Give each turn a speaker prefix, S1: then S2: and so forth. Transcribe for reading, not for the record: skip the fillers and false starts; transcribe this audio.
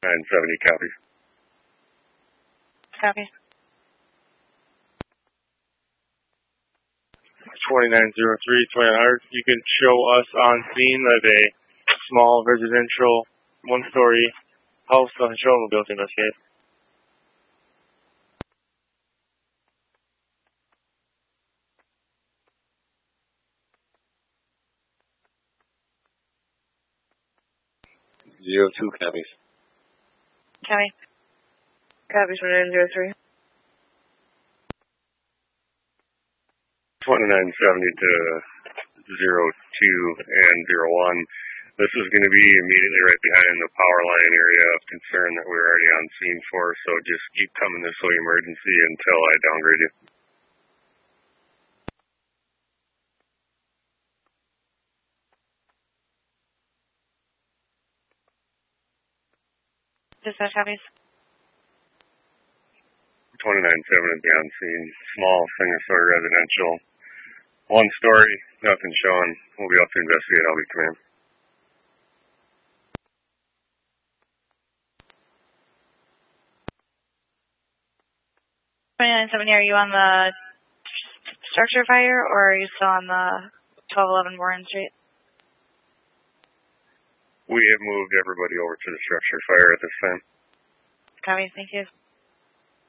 S1: 970 copies.
S2: Copy.
S1: 2903, 2900. You can show us on scene of a small residential one-story house on show and we'll be able to investigate.
S3: Zero 2 copies.
S2: Copy. Copy 2903.
S1: 2970 to 02 and 01. This is going to be immediately right behind the power line area of concern that we're already on scene for, so just keep coming this way emergency until I downgrade you.
S2: Dispatch copies.
S1: 2970 is on scene. Small, single-story residential. One story, nothing showing. We'll be able to investigate. I'll be command.
S2: 2970, are you on the structure fire or are you still on the 1211 Warren Street?
S1: We have moved everybody over to the structure fire at this time.
S2: Copy, thank you.